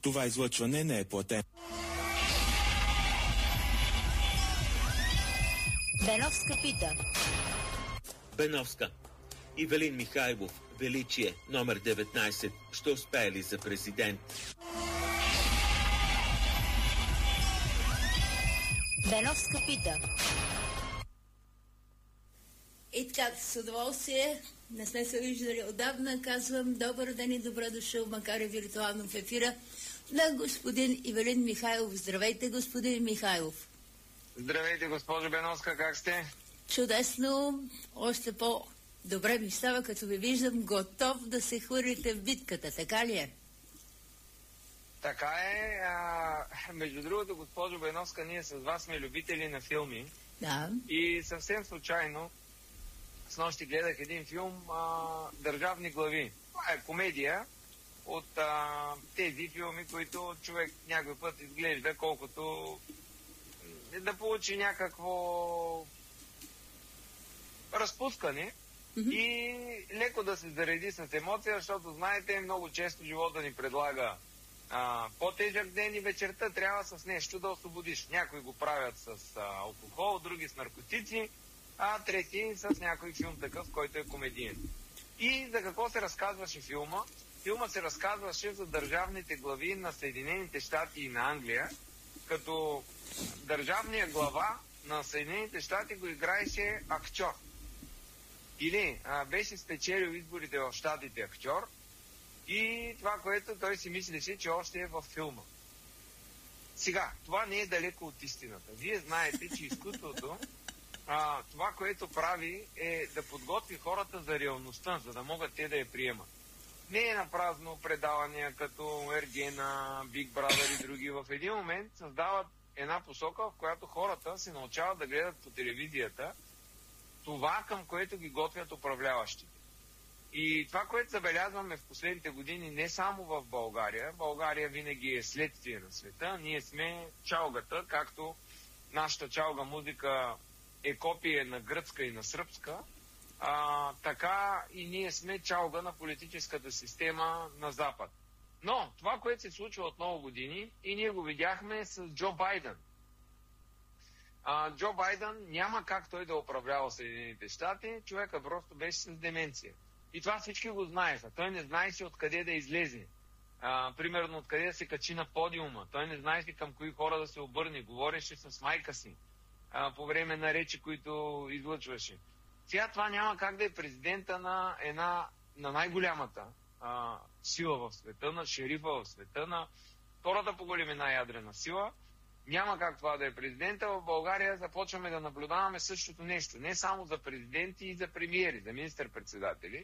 Това излъчване не е платено. Беновска пита. Беновска. Ивелин Михайлов, Величие, номер 19. Ще успее ли за президент? Беновска пита. И така, с удоволствие, не сме се виждали отдавна, казвам добър ден и добре дошъл, макар и виртуално в ефира, на господин Ивелин Михайлов. Здравейте, господин Михайлов. Здравейте, госпожо Беновска, как сте? Чудесно, още по-добре ми става, като ви виждам готов да се хвърлите в битката, така ли е? Така е. Между другото, госпожо Беновска, ние с вас сме любители на филми. Да. И съвсем случайно снощи гледах един филм "Държавни глави". Това е комедия от тези филми, които човек някой път изглежда колкото да получи някакво разпускане и леко да се зареди с емоция, защото знаете, много често живота ни предлага по-тежък ден и вечерта трябва с нещо да освободиш. Някои го правят с алкохол, други с наркотици, а трети с някой филм такъв, който е комедиен. И за какво се разказваше филма? Филма се разказваше за държавните глави на Съединените щати и на Англия, като държавния глава на Съединените щати го играеше актьор. Или беше спечелил изборите в щатите актьор и това, което той си мислеше, че още е във филма. Сега, това не е далеко от истината. Вие знаете, че изкуството това, което прави, е да подготви хората за реалността, за да могат те да я приемат. Не е напразно предавания като Ергена, Big Brother и други. В един момент създават една посока, в която хората се научават да гледат по телевизията това, към което ги готвят управляващите. И това, което забелязваме в последните години, не само в България, България винаги е следствие на света, ние сме чалгата, както нашата чалга музика е копие на гръцка и на сръбска, така и ние сме чалга на политическата система на Запад. Но това, което се случва от много години, и ние го видяхме с Джо Байден. Джо Байден няма как той да управлява Съединените щати, човека просто беше с деменция. И това всички го знаеха. Той не знаеше откъде да излезе. Примерно откъде да се качи на подиума. Той не знаеше към кои хора да се обърне. Говореше с майка си по време на речи, които излъчваше. Сега това няма как да е президента на най-голямата сила в света, на шерифа в света, на втората по големина ядрена сила. Няма как това да е президента. В България започваме да наблюдаваме същото нещо. Не само за президенти и за премиери, за министър-председатели.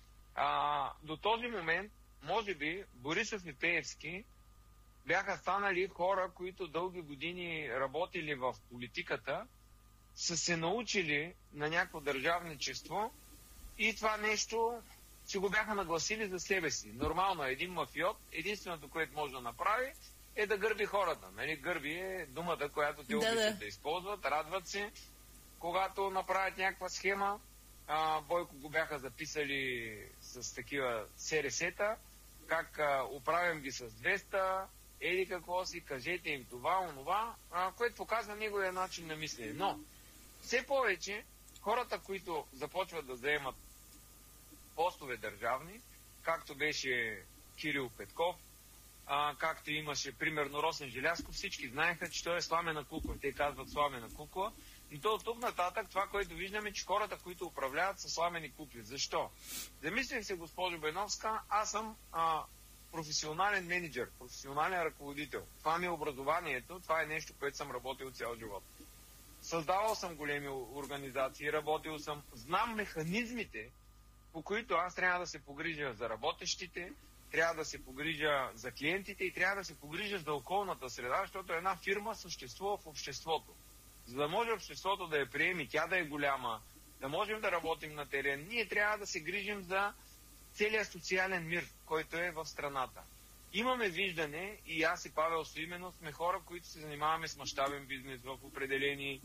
До този момент, може би, Борисов и Пеевски бяха станали хора, които дълги години работили в политиката, са се научили на някакво държавничество и това нещо си го бяха нагласили за себе си. Нормално е един мафиот, единственото, което може да направи, е да гърби хората. Нали? Гърби е думата, която те обичат да използват, радват се. Когато направят някаква схема, Бойко го бяха записали с такива СРС-та, как оправям ги с 200, еди какво си, кажете им това, онова, което показва неговия начин на мислене. Но все повече хората, които започват да заемат постове държавни, както беше Кирил Петков, както имаше примерно Росен Желязков, всички знаеха, че той е сламена кукла. Те казват сламена кукла. Но то от тук нататък това, което виждаме, че хората, които управляват, са сламени кукли. Защо? Замислих се, госпожо Беновска, аз съм професионален менеджер, професионален ръководител. Това ми е образованието, това е нещо, което съм работил цял живот. Създавал съм големи организации, работил съм, знам механизмите, по които аз трябва да се погрижа за работещите, трябва да се погрижа за клиентите и трябва да се погрижа за околната среда, защото една фирма съществува в обществото. За да може обществото да я приеме, тя да е голяма, да можем да работим на терен, ние трябва да се грижим за целият социален мир, който е в страната. Имаме виждане, и аз и Павел именно сме хора, които се занимаваме с мащабен бизнес в определени...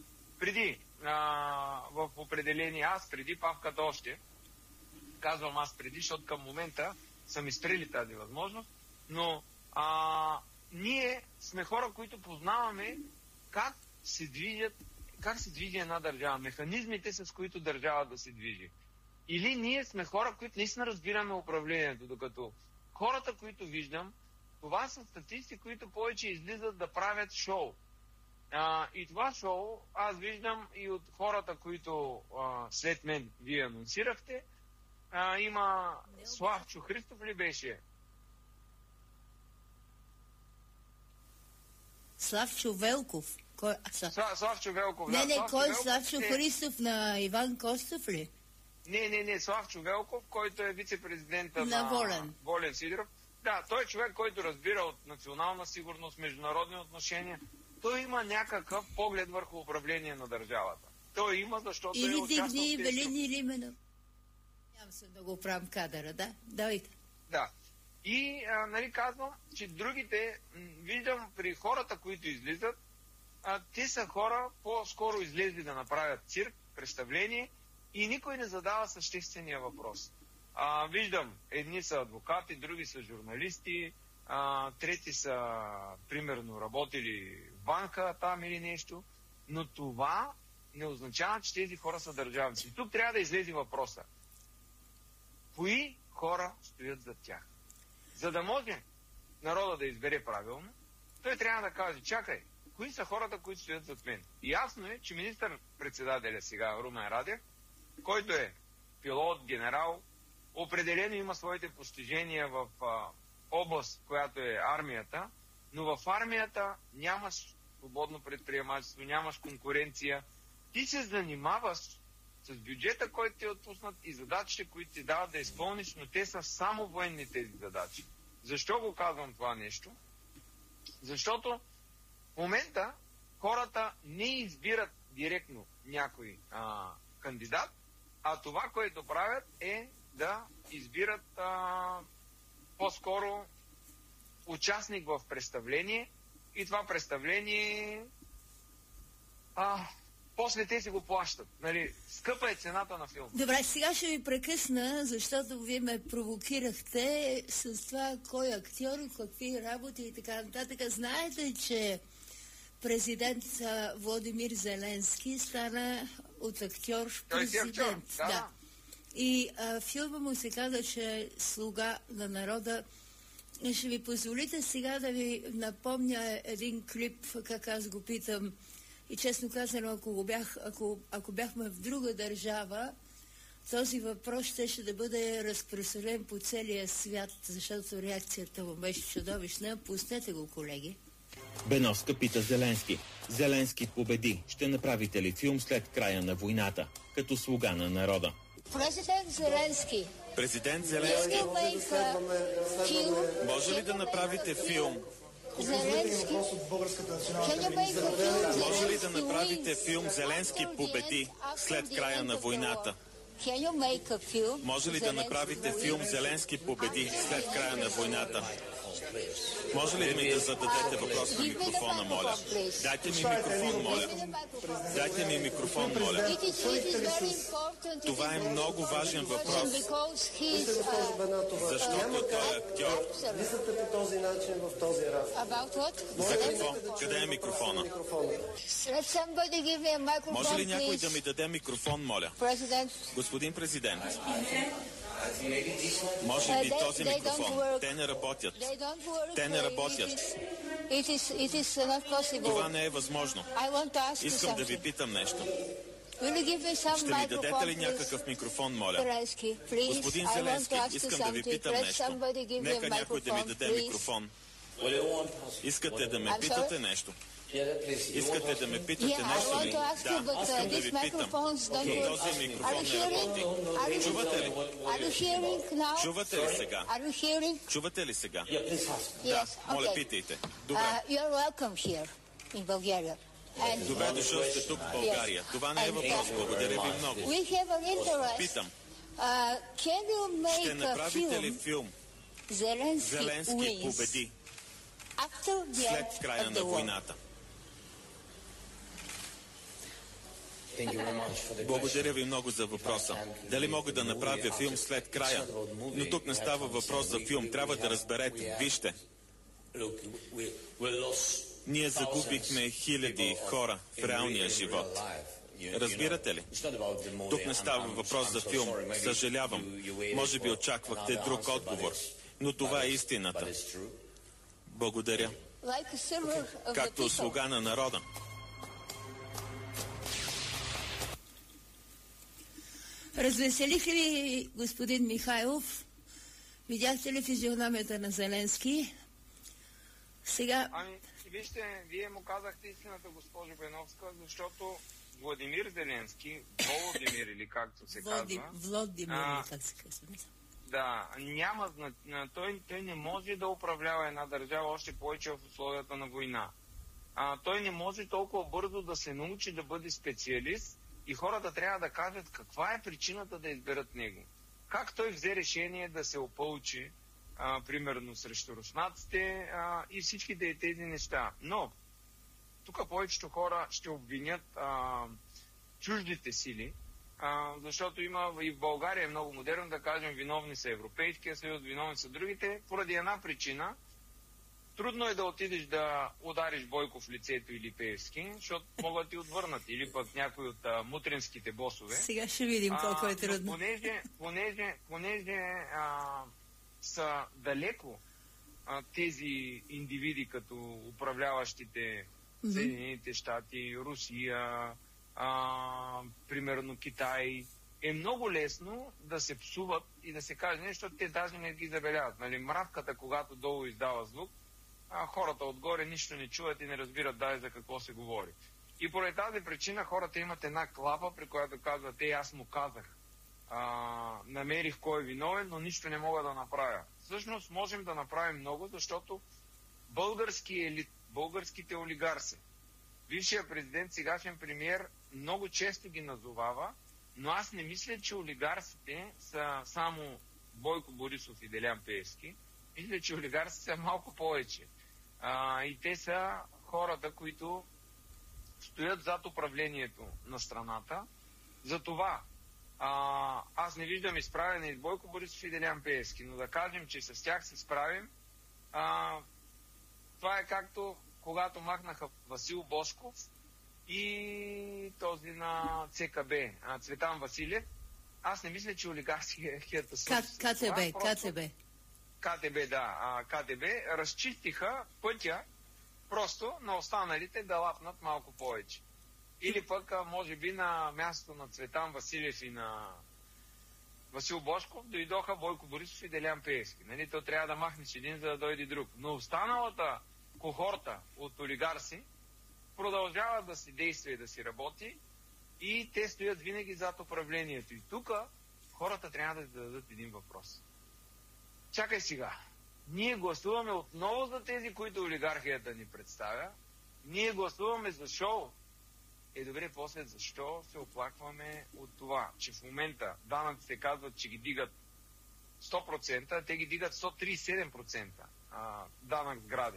преди Павката още. Казвам аз преди, защото към момента са ми спрели тази възможност, но Ние сме хора, които познаваме как се движи една държава, механизмите, с които държава да се движи. Или ние сме хора, които наистина разбираме управлението, докато хората, които виждам, това са статисти, които повече излизат да правят шоу. И това шоу аз виждам и от хората, които след мен вие анонсирахте. Има Славчо Христов ли беше? Славчо Велков. Славчо Велков, не, да. Не, кой е Славчо е... Христов на Иван Костов ли? Не, Славчо Велков, който е вице-президента на Волен Сидеров. Да, той е човек, който разбира от национална сигурност, международни отношения. Той има някакъв поглед върху управление на държавата. Той има, защото или е участвал в тези... Или Велин, или Менов. Нямам се да го правим кадъра, да? Давайте. Да. И, казвам, че другите, виждам при хората, които излизат, те са хора по-скоро излезли да направят цирк, представление и никой не задава съществения въпрос. Виждам, едни са адвокати, други са журналисти, трети са, примерно, работили в банка там или нещо, но това не означава, че тези хора са държавници. Тук трябва да излезе въпроса. Кои хора стоят зад тях? За да може народа да избере правилно, той трябва да каже, чакай, кои са хората, които стоят зад мен? И ясно е, че министър-председателя сега, Румен Радев, който е пилот, генерал, определено има своите постижения в област, която е армията, но в армията нямаш свободно предприемачество, нямаш конкуренция. Ти се занимаваш с бюджета, който ти е отпуснат и задачите, които ти дават да изпълниш, но те са само военни тези задачи. Защо го казвам това нещо? Защото в момента хората не избират директно някой кандидат, а това, което правят е да избират по-скоро участник в представление и това представление после те си го плащат. Нали? Скъпа е цената на филма. Добре, сега ще ви прекъсна, защото вие ме провокирахте с това кой актьор, какви работи и така нататък. Знаете, че президент Владимир Зеленски стана от актьор президент. Да. И филма му се каза, че е слуга на народа. Ще ви позволите сега да ви напомня един клип, как аз го питам. И честно казано, ако бяхме в друга държава, този въпрос ще да бъде разпространен по целия свят, защото реакцията му беше чудовищна. Пуснете го, колеги. Беновска пита Зеленски. Зеленски победи. Ще направите ли филм след края на войната, като слуга на народа? Президент Зеленски. Президент Зеленски. Може ли да направите филм? Зеленски. Може ли да направите филм Зеленски победи след края на войната? Може ли да направите филм Зеленски победи след края на войната? Може ли да ми да зададете въпрос на микрофона, моля? Дайте ми микрофон, моля. Дайте ми микрофон, моля. Това е много важен въпрос. Защото той е актьор. Мислите по този начин в този разговор. За какво? Къде е микрофона? Може ли някой да ми даде микрофон, моля? Господин президент. Може би този микрофон. Те не работят. Те не работят. Това не е възможно. Искам да ви питам нещо. Ще ми дадете ли някакъв микрофон, моля? Господин Зеленски, искам да ви питам нещо. Нека някой да ми даде микрофон. Искате да ме питате нещо? Искате да ме питате нещо ли? Да, искам да ви питам. Но този микрофон не работи. Чувате ли? Чувате ли сега? Чувате ли сега? Да, моля, питайте. Добре. Добре дошъл сте тук в България. Това не е въпрос. Благодаря ви много. Питам. Ще направите ли филм Зеленски победи след края на войната? Благодаря ви много за въпроса. Дали мога да направя филм след края? Но тук не става въпрос за филм. Трябва да разберете. Вижте. Ние загубихме хиляди хора в реалния живот. Разбирате ли? Тук не става въпрос за филм. Съжалявам. Може би очаквахте друг отговор. Но това е истината. Благодаря. Както слуга на народа. Развеселих ли господин Михайлов? Видяхте ли физиономията на Зеленски? Сега... Ами, вижте, вие му казахте истината, госпожо Беновска, защото Владимир Зеленски, Володимир или както се казва... Владимир, как се казва? Да, няма... Той не може да управлява една държава, още повече в условията на война. Той не може толкова бързо да се научи да бъде специалист и хората трябва да кажат каква е причината да изберат него. Как той взе решение да се опълчи, примерно, срещу руснаците и всичките тези неща. Но, тук повечето хора ще обвинят чуждите сили, защото има и в България е много модерно да кажем виновни са Европейския съюз, виновни са другите, поради една причина. Трудно е да отидеш да удариш Бойко в лицето или Пеевски, защото могат да ти отвърнат, или пък някой от мутринските босове. Сега ще видим колко е трудно. Понеже са далеко тези индивиди, като управляващите Съединените щати, Русия, примерно Китай, е много лесно да се псуват и да се каже нещо, защото те даже не ги забеляват. Нали, мравката, когато долу издава звук, хората отгоре нищо не чуват и не разбират даже за какво се говори. И поради тази причина хората имат една клапа, при която казват, аз му казах, намерих кой е виновен, но нищо не мога да направя. Всъщност можем да направим много, защото български елит, българските олигарси, бившия президент, сегашен премиер, много често ги назовава, но аз не мисля, че олигарсите са само Бойко Борисов и Делян Пеевски. Мисля, че олигарсите са малко повече. И те са хората, които стоят зад управлението на страната. Затова аз не виждам изправяне и Бойко Борисов и Делян Пеевски, но да кажем, че с тях се справим. Това е както когато махнаха Васил Божков и този на ЦКБ, Цветан Василев. Аз не мисля, че олигарскията КТБ разчистиха пътя просто на останалите да лапнат малко повече. Или пък, може би, на мястото на Цветан Василев и на Васил Божков дойдоха Бойко Борисов и Делян Пеевски. Нали? То трябва да махнеш един, за да дойде друг. Но останалата кохорта от олигарси продължава да си действа и да си работи и те стоят винаги зад управлението. И тук хората трябва да зададат един въпрос. Чакай сега. Ние гласуваме отново за тези, които олигархията ни представя. Ние гласуваме за шоу. Добре, после защо се оплакваме от това, че в момента данъците казват, че ги дигат 100%, а те ги дигат 137% данък сгради,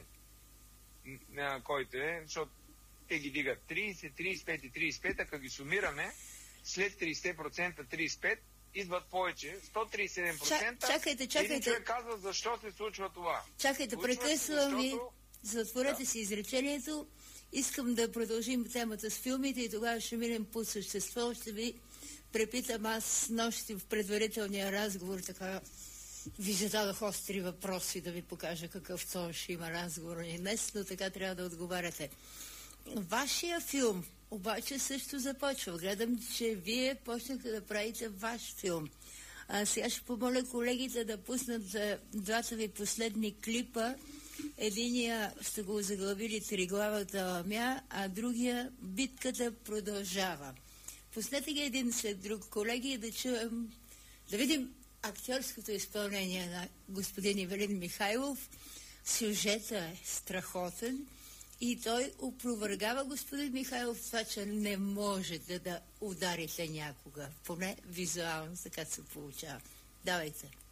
който е, защото те ги дигат 30, 35 и 35, ако ги сумираме, след 30%, 35%, идват повече, 137%. Чакайте. Един човек казва, защо се случва това. Чакайте, прекъсвам ви, затворете си изречението. Искам да продължим темата с филмите и тогава ще минем по същество. Ще ви препитам аз нощи в предварителния разговор, така ви зададох остри въпроси да ви покажа какъв тон ще има разговор и днес, но така трябва да отговаряте. Вашия филм обаче също започва. Гледам, че вие почнахте да правите ваш филм. Сега ще помоля колегите да пуснат двата ви последни клипа. Единия сте го заглавили Триглавата ламя, а другия Битката продължава. Пуснете ги един след друг, колеги, и да чуем, да видим актьорското изпълнение на господин Ивелин Михайлов. Сюжетът е страхотен и той опровергава господин Михайлов това, че не можете да ударите някога. Поне визуално така се получава. Давайте.